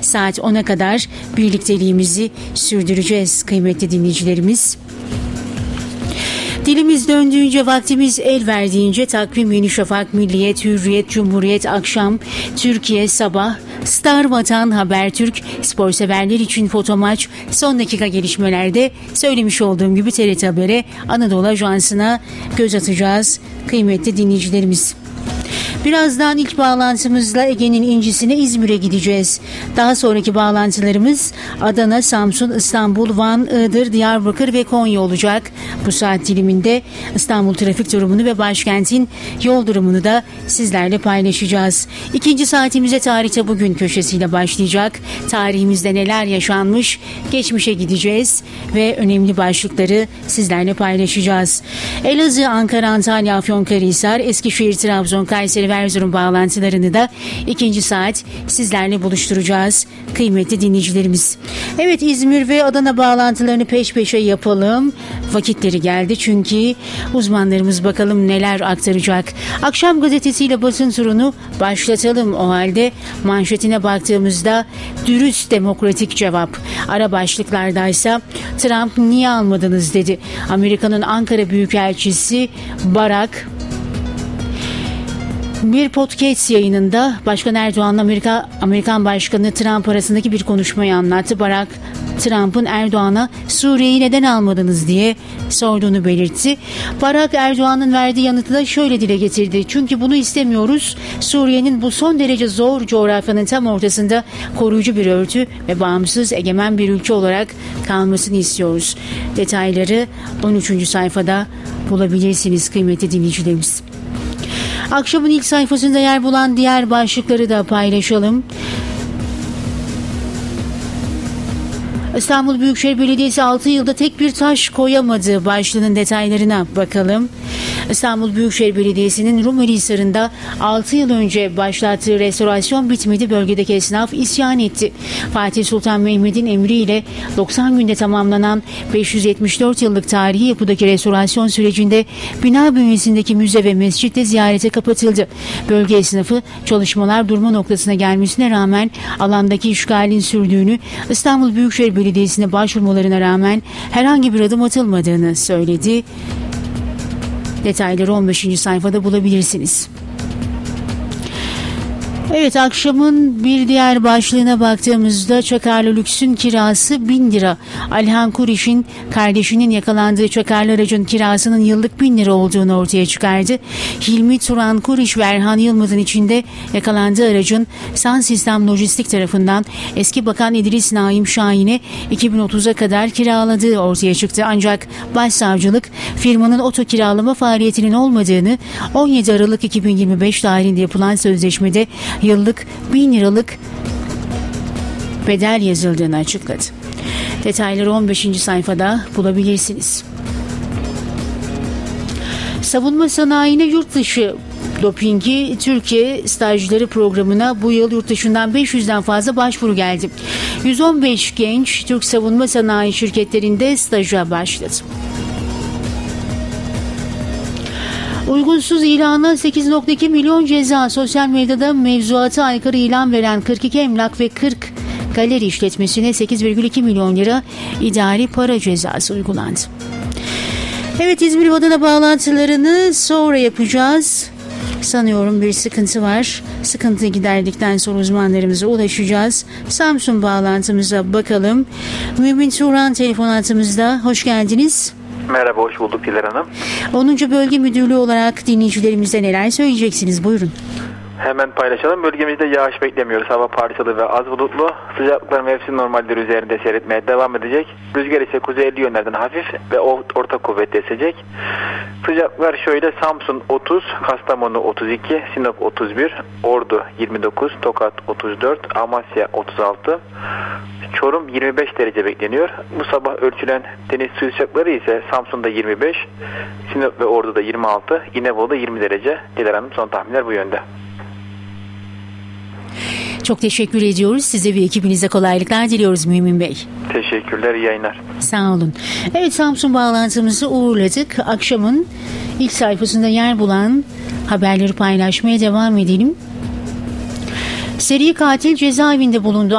saat 10'a kadar birlikteliğimizi sürdüreceğiz kıymetli dinleyicilerimiz. Dilimiz döndüğünce, vaktimiz el verdiğince takvim Yeni Şafak, Milliyet, Hürriyet, Cumhuriyet, Akşam, Türkiye, Sabah, Star, Vatan, Habertürk, spor severler için Fotomaç, son dakika gelişmelerde söylemiş olduğum gibi TRT Haber'e, Anadolu Ajansı'na göz atacağız kıymetli dinleyicilerimiz. Birazdan ilk bağlantımızla Ege'nin incisine İzmir'e gideceğiz. Daha sonraki bağlantılarımız Adana, Samsun, İstanbul, Van, Iğdır, Diyarbakır ve Konya olacak. Bu saat diliminde İstanbul trafik durumunu ve başkentin yol durumunu da sizlerle paylaşacağız. İkinci saatimize Tarihte Bugün köşesiyle başlayacak. Tarihimizde neler yaşanmış, geçmişe gideceğiz ve önemli başlıkları sizlerle paylaşacağız. Elazığ, Ankara, Antalya, Afyonkarahisar, Eskişehir, Trabzon, Kayseri ve Erzurum bağlantılarını da ikinci saat sizlerle buluşturacağız kıymetli dinleyicilerimiz. Evet, İzmir ve Adana bağlantılarını peş peşe yapalım. Vakitleri geldi çünkü uzmanlarımız bakalım neler aktaracak. Akşam gazetesiyle basın turunu başlatalım o halde. Manşetine baktığımızda dürüst demokratik cevap. Ara başlıklardaysa Trump niye almadınız dedi. Amerika'nın Ankara Büyükelçisi Barak bir podcast yayınında Başkan Erdoğan'la Amerikan Başkanı Trump arasındaki bir konuşmayı anlattı. Barak, Trump'ın Erdoğan'a Suriye'yi neden almadınız diye sorduğunu belirtti. Barak, Erdoğan'ın verdiği yanıtı da şöyle dile getirdi. Çünkü bunu istemiyoruz. Suriye'nin bu son derece zor coğrafyanın tam ortasında koruyucu bir örtü ve bağımsız egemen bir ülke olarak kalmasını istiyoruz. Detayları 13. sayfada bulabilirsiniz kıymetli dinleyicilerimiz. Akşamın ilk sayfasında yer bulan diğer başlıkları da paylaşalım. İstanbul Büyükşehir Belediyesi 6 yılda tek bir taş koyamadı başlığının detaylarına bakalım. İstanbul Büyükşehir Belediyesi'nin Rumelihisar'ında 6 yıl önce başlattığı restorasyon bitmedi. Bölgedeki esnaf isyan etti. Fatih Sultan Mehmet'in emriyle 90 günde tamamlanan 574 yıllık tarihi yapıdaki restorasyon sürecinde bina bünyesindeki müze ve mescit de ziyarete kapatıldı. Bölge esnafı çalışmalar durma noktasına gelmesine rağmen alandaki işgalin sürdüğünü, İstanbul Büyükşehir Belediyesi'ne başvurmalarına rağmen herhangi bir adım atılmadığını söyledi. Detayları 15. sayfada bulabilirsiniz. Evet, akşamın bir diğer başlığına baktığımızda Çakarlı Lüks'ün kirası 1000 lira. Alihan Kuriş'in kardeşinin yakalandığı çakarlı aracın kirasının yıllık 1000 lira olduğunu ortaya çıkardı. Hilmi Turan Kuriş ve Erhan Yılmaz'ın içinde yakalandığı aracın San Sistem Lojistik tarafından eski Bakan İdris Naim Şahin'e 2030'a kadar kiraladığı ortaya çıktı. Ancak Başsavcılık firmanın oto kiralama faaliyetinin olmadığını, 17 Aralık 2025 tarihinde yapılan sözleşmede yıllık 1000 liralık bedel yazıldığını açıkladı. Detayları 15. sayfada bulabilirsiniz. Savunma sanayine yurt dışı dopingi Türkiye stajları programına bu yıl yurt dışından 500'den fazla başvuru geldi. 115 genç Türk savunma sanayi şirketlerinde staja başladı. Uygunsuz ilana 8.2 milyon ceza. Sosyal medyada mevzuata aykırı ilan veren 42 emlak ve 40 galeri işletmesine 8,2 milyon lira idari para cezası uygulandı. Evet, İzmir Adana bağlantılarını sonra yapacağız. Sanıyorum bir sıkıntı var. Sıkıntıyı giderdikten sonra uzmanlarımıza ulaşacağız. Samsun bağlantımıza bakalım. Mümin Turan telefon hattımızda. Hoş geldiniz. Merhaba, hoş bulduk Diler Hanım. 10. Bölge Müdürlüğü olarak dinleyicilerimize neler söyleyeceksiniz? Buyurun. Hemen paylaşalım. Bölgemizde yağış beklemiyoruz. Hava parçalı ve az bulutlu. Sıcaklıklar mevsim normalleri üzerinde seyretmeye devam edecek. Rüzgar ise kuzeyli yönlerden hafif ve orta kuvvetli esecek. Sıcaklıklar şöyle: Samsun 30, Kastamonu 32, Sinop 31, Ordu 29, Tokat 34, Amasya 36, Çorum 25 derece bekleniyor. Bu sabah ölçülen deniz suyu sıcaklıkları ise Samsun'da 25, Sinop ve Ordu'da 26, İnebolu'da 20 derece. Diler Hanım, son tahminler bu yönde. Çok teşekkür ediyoruz. Size ve ekibinize kolaylıklar diliyoruz Mümin Bey. Teşekkürler, iyi yayınlar. Sağ olun. Evet, Samsun bağlantımızı uğurladık. Akşamın ilk sayfasında yer bulan haberleri paylaşmaya devam edelim. Seri katil cezaevinde bulundu.